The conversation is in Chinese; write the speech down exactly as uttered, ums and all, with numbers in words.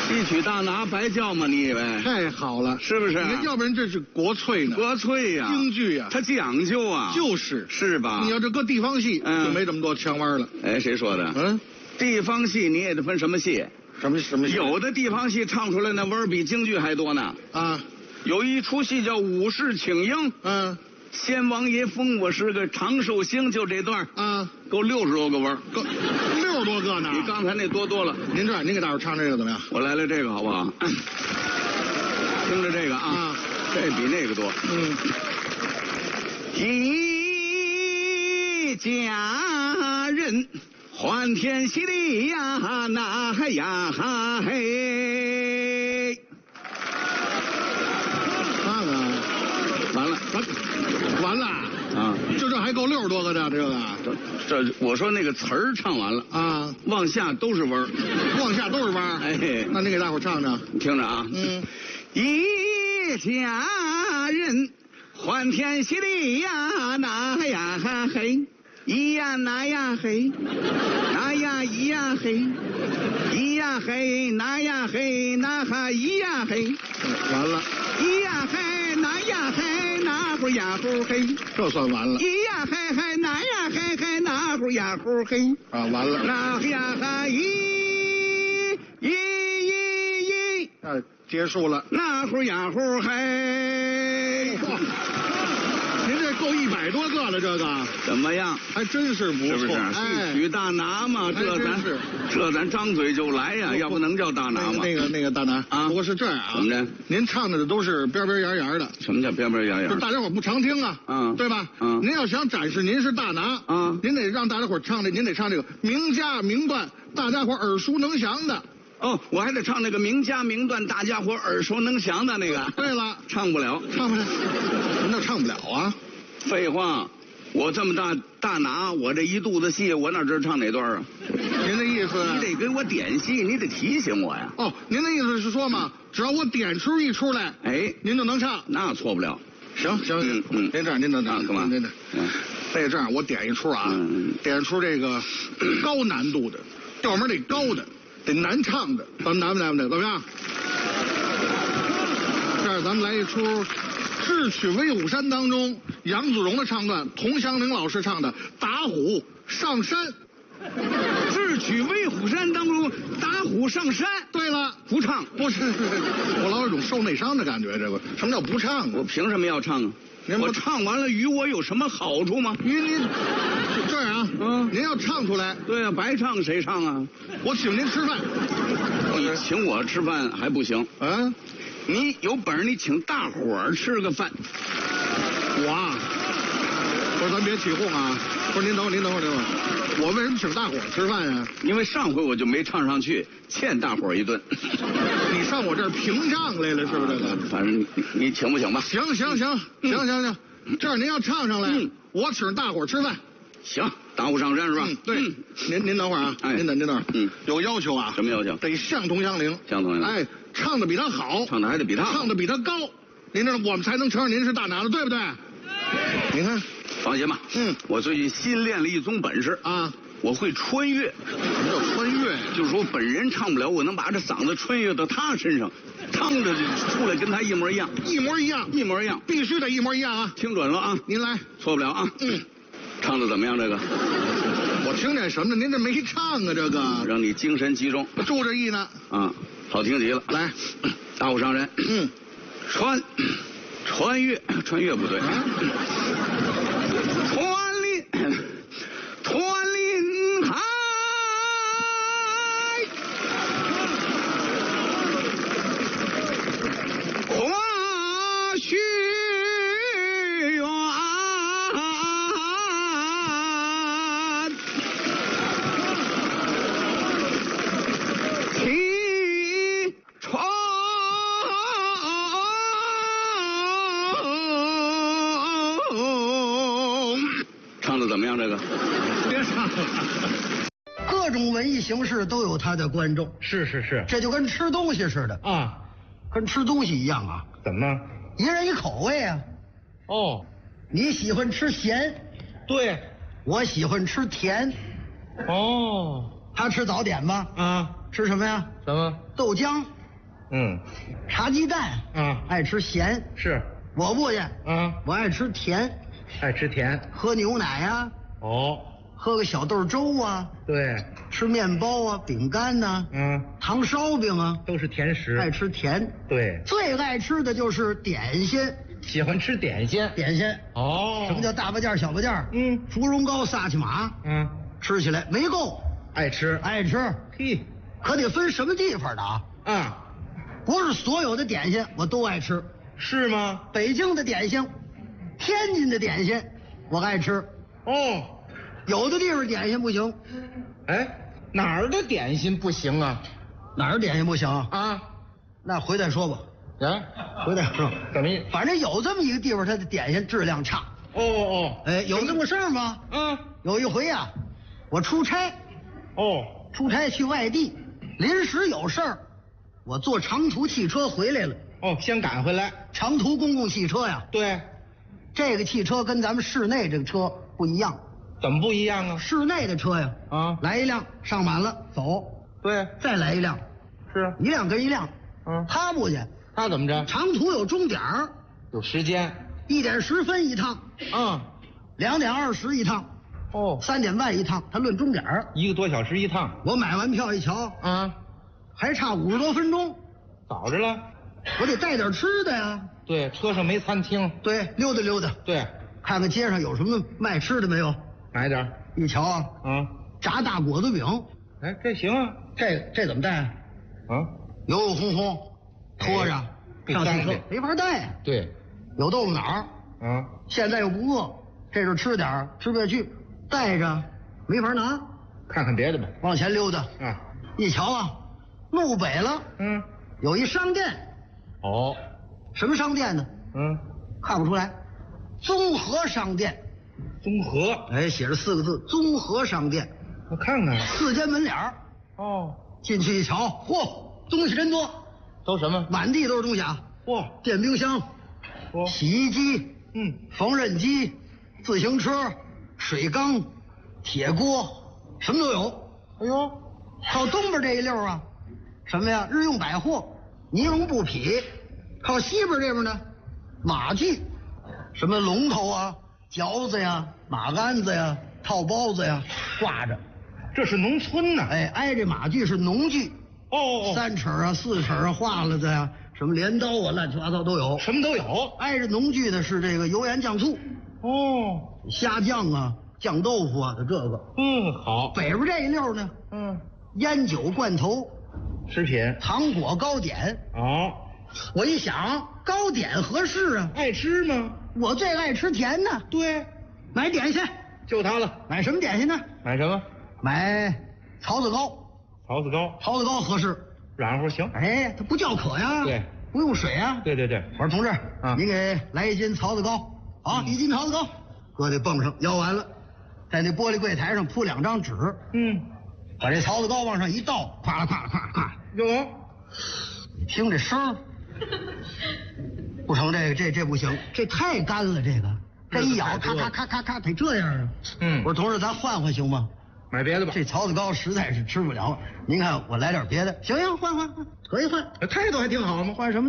戏曲大拿白叫吗？你以为？ 太好了， 是不是？ 你看，要不然这是国粹呢， 国粹呀， 京剧呀， 它讲究啊， 就是是吧？ 你要这搁地方戏， 嗯、 就没这么多腔弯了。 哎，谁说的？ 嗯， 地方戏你也得分什么戏？ 什么什么戏？ 有的地方戏唱出来那味儿比京剧还多呢。 啊， 有一出戏叫《武士请缨》。 嗯。 先王爷封我是个长寿星，就这段啊， 够六十多个弯， 够六十多个呢。 比刚才那多多了。 您这样，您给大伙唱这个怎么样？ 我来了这个好不好？听着这个啊，啊这比那个多。 嗯。 一家人欢天喜地呀，那呀嘿。 唱啊！ 完了， 完。完了啊！ 就这还够六十多个的这个， 这这我说那个词儿唱完了啊， 往下都是弯儿， 往下都是弯儿。 哎， 那你给大伙唱唱， 你听着啊。 嗯， 一家人欢天喜地呀，那呀嘿，咿呀那呀嘿，那呀咿呀嘿，咿呀嘿那呀嘿，那哈咿呀嘿， 完了， 咿呀嘿那呀嘿，那呼呀呼嘿， 这算完了。 咿呀嘿嘿那呀嘿嘿，那呼呀呼嘿， 啊，完了。 那呀哈咿咿咿咿， 啊，结束了。 那呼呀呼嘿。 您这够一百多个了，这个怎么样？ 还真是不错。 是不是？ 哎， 戏曲大拿嘛，这咱是这咱张嘴就来呀，要不能叫大拿嘛。 那个那个大拿啊， 不过是这样啊。 怎么着？ 您唱的都是边边沿沿的。 什么叫边边沿沿？ 就是大家伙不常听啊， 嗯， 对吧？ 嗯， 您要想展示您是大拿， 嗯， 您得让大家伙唱这，您得唱这个名家名段，大家伙耳熟能详的。 哦，我还得唱那个名家名段，大家伙耳熟能详的那个。 对了， 唱不了， 唱不了，那唱不了啊。 废话，我这么大大拿，我这一肚子戏，我哪知道唱哪段啊？ 您的意思？ 你得给我点戏，你得提醒我呀。 哦，您的意思是说嘛，只要我点出一出来， 哎， 您就能唱， 那错不了。 行行行， 嗯， 您这样，您等等， 干嘛？ 您这，嗯，那这样我点一出啊， 嗯， 点出这个高难度的，调门得高的，得难唱的，咱们来不来不来？怎么样？这样咱们来一出《智取威虎山》当中杨子荣的唱段，童祥林老师唱的《打虎上山》。 智取威虎山当中打虎上山。 对了， 不唱， 不是，我老有种受内伤的感觉。这个什么叫不唱啊？ 我凭什么要唱啊？我唱完了与我有什么好处吗？ 与您这样啊，嗯，您要唱出来。 对啊，白唱谁唱啊？ 我请您吃饭。 你请我吃饭还不行？ 嗯， 你有本事你请大伙儿吃个饭。 我啊，不是，咱别起哄啊！不是，您等会儿，您等会儿，您等会儿。我为什么请大伙儿吃饭呀？ 因为上回我就没唱上去，欠大伙儿一顿。 你上我这儿屏障来了是不是？这个， 反正你你请不请吧？ 行行行行行行，这样您要唱上来，嗯、我请大伙儿吃饭。 行，打虎上山是吧？ 嗯、对，嗯、您您等会儿啊， 哎、 您等您等会儿， 嗯， 有要求啊？ 什么要求？ 得像童祥林， 像童祥林， 哎，唱的比他好， 唱的还得比他好， 唱的比他高，您这我们才能承认您是大拿的，对不对？您看， 放心吧， 嗯， 我最近新练了一宗本事啊。 我会穿越。 什么叫穿越？ 就是说本人唱不了，我能把这嗓子穿越到他身上，唱着就出来跟他一模一样， 一模一样， 一模一样， 必须得一模一样啊！ 听准了啊！ 您来， 错不了啊！ 嗯， 唱的怎么样？这个我听见什么呢？您这没唱啊？这个让你精神集中， 注着意呢。 啊，好听极了！ 来， 大虎上山， 嗯， 穿穿越穿越不对， 啊、 穿林穿林海。雪原，起床，唱的怎么样？这个别唱了。 各种文艺形式都有它的观众， 是是是， 这就跟吃东西似的啊， 跟吃东西一样啊。 怎么？ 一人一口味啊。 哦， 你喜欢吃咸， 对， 我喜欢吃甜。 哦， 他吃早点吧？ 啊， 吃什么呀？ 什么？ 豆浆。 嗯， 茶鸡蛋啊爱吃咸， 是。 我不去， 啊， 我爱吃甜， 爱吃甜。 喝牛奶呀、 哦， 喝个小豆粥啊， 对， 吃面包啊，饼干呐、 嗯， 糖烧饼啊， 都是甜食。 爱吃甜。 对， 最爱吃的就是点心， 喜欢吃点心。 点心。 哦， 什么叫大巴件小巴件？ 嗯， 芙蓉糕、萨其马， 嗯， 吃起来没够， 爱吃。 爱吃， 嘿， 可得分什么地方的啊？ 啊， 不是所有的点心我都爱吃。 是吗？ 北京的点心，天津的点心，我爱吃。 哦， 有的地方点心不行， 哎，哪儿的点心不行啊？ 哪儿点心不行啊？ 啊， 那回再说吧， 啊， 回再说。 怎么意？ 反正有这么一个地方，它的点心质量差。 哦哦哎，有这么事儿吗？ 哦，啊， 有一回呀、我出差， 哦， 出差去外地，临时有事儿，我坐长途汽车回来了。 哦，先赶回来。 长途公共汽车呀， 对， 这个汽车跟咱们市内这个车不一样。 怎么不一样啊？ 市内的车呀， 啊， 来一辆上满了走， 对， 再来一辆， 是。 一辆跟一辆。 嗯， 他不去， 他怎么着？ 长途有终点儿， 有时间。 一点十分一趟， 嗯， 两点二十一趟， 哦， 三点半一趟，他论终点儿。 一个多小时一趟。 我买完票一瞧， 啊， 还差五十多分钟， 早着了。 我得带点吃的呀。 对，车上没餐厅。 对，溜达溜达， 对， 看看街上有什么卖吃的没有。 买点儿。 一瞧啊， 啊， 炸大果子饼， 哎，这行啊。 这这怎么带啊？ 啊， 油油烘烘，拖着哎上汽车不方便没法带呀。 对， 有豆腐脑儿， 啊， 现在又不饿，这时候吃点儿吃不下去，带着没法拿， 看看别的呗。 往前溜达。 啊， 一瞧啊，路北了， 嗯， 有一商店， 哦， 什么商店呢？ 嗯， 看不出来，综合商店。 综合。 哎，写着四个字，综合商店， 我看看。 四间门脸儿。 哦， 进去一瞧，嚯，东西真多， 都什么？ 满地都是东西啊！ 哇， 电冰箱、 我， 洗衣机、 嗯， 缝纫机、自行车、水缸、铁锅，什么都有。 哎呦， 靠东边这一溜啊，什么呀？日用百货、尼龙布匹。靠西边这边呢，马具，什么龙头啊、嚼子呀、马鞍子呀、套包子呀，挂着。 这是农村呐。 哎，挨着马具是农具， 哦哦， 三尺啊、四尺啊、画了的呀，什么镰刀啊，乱七八糟都有。 什么都有。 挨着农具的是这个油盐酱醋、 哦， 虾酱啊、酱豆腐啊的这个。 嗯，好。 北边这一溜呢， 嗯， 烟酒罐头、 食品。 糖果糕点。 哦， 我一想，糕点合适啊， 爱吃吗？ 我最爱吃甜呢。 对， 买点心， 就它了。 买什么点心呢？ 买什么？ 买槽子糕， 槽子糕， 槽子糕合适。 软乎行。 哎，它不叫渴呀， 对， 不用水啊。 对对对。 我说同志， 啊您给来一斤槽子糕啊， 嗯一斤槽子糕，搁那泵上舀完了，在那玻璃柜台上铺两张纸， 嗯， 把这槽子糕往上一倒，咵啦咵啦咵啦咵啦， 有。 你听这声儿，不成，这个这这不行，这太干了，这个这一咬，咔咔咔咔咔，得这样啊。 嗯我说同志，咱换换行吗？ 买别的吧。 这槽子糕实在是吃不了，您看我来点别的，行行，换换换，可以换， 态度还挺好吗？ 换什么呢？